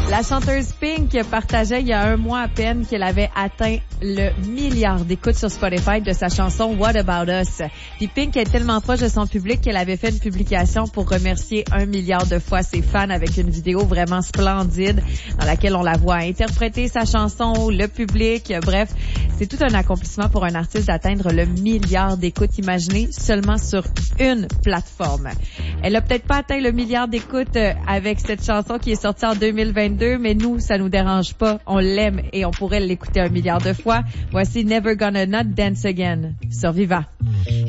La chanteuse Pink partageait il y a un mois à peine qu'elle avait atteint le milliard d'écoutes sur Spotify de sa chanson What About Us. Puis Pink est tellement proche de son public qu'elle avait fait une publication pour remercier 1 milliard de fois ses fans avec une vidéo vraiment splendide dans laquelle on la voit interpréter sa chanson, le public. Bref, c'est tout un accomplissement pour un artiste d'atteindre le milliard d'écoutes, imaginez, seulement sur une plateforme. Elle a peut-être pas atteint le milliard d'écoutes avec cette chanson qui est sortie en 2022, mais nous, ça nous dérange pas. On l'aime et on pourrait l'écouter 1 milliard de fois. Voici Never Gonna Not Dance Again sur Viva.